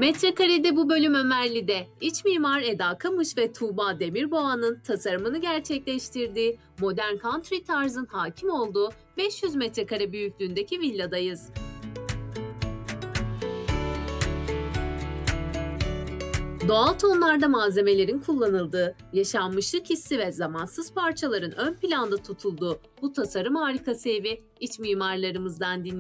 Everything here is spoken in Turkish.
Metrekarede bu bölüm Ömerli'de. İç mimar Eda Kamış ve Tuğba Demirboğa'nın tasarımını gerçekleştirdiği, modern country tarzın hakim olduğu 500 metrekare büyüklüğündeki villadayız. Doğal tonlarda malzemelerin kullanıldığı, yaşanmışlık hissi ve zamansız parçaların ön planda tutulduğu bu tasarım harikası evi iç mimarlarımızdan dinliyoruz.